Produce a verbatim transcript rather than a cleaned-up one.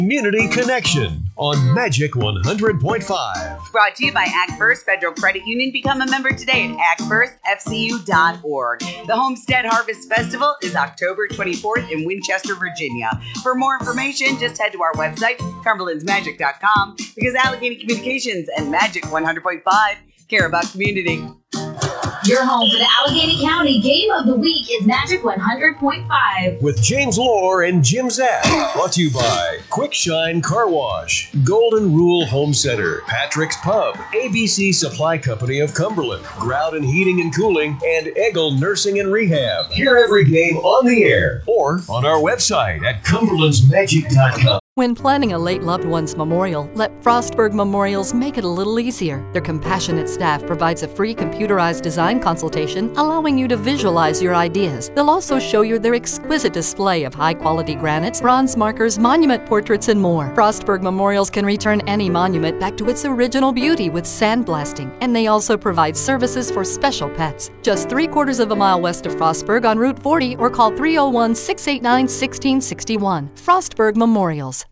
Community Connection on Magic one hundred point five. Brought to you by AgFirst Federal Credit Union. Become a member today at ag first f c u dot org. The Homestead Harvest Festival is October twenty-fourth in Winchester, Virginia. For more information, just head to our website, cumberlands magic dot com, because Allegheny Communications and Magic one hundred point five care about community. Your home for the Allegheny County Game of the Week is Magic one hundred point five. With James Lohr and Jim Zack. Brought to you by Quick Shine Car Wash, Golden Rule Home Center, Patrick's Pub, A B C Supply Company of Cumberland, Groudon Heating and Cooling, and Eggle Nursing and Rehab. Hear every game on the air or on our website at cumberlands magic dot com. When planning a late loved one's memorial, let Frostburg Memorials make it a little easier. Their compassionate staff provides a free computerized design consultation, allowing you to visualize your ideas. They'll also show you their exquisite display of high-quality granites, bronze markers, monument portraits, and more. Frostburg Memorials can return any monument back to its original beauty with sandblasting, and they also provide services for special pets. Just three quarters of a mile west of Frostburg on Route forty, or call three oh one, six eight nine, one six six one. Frostburg Memorials.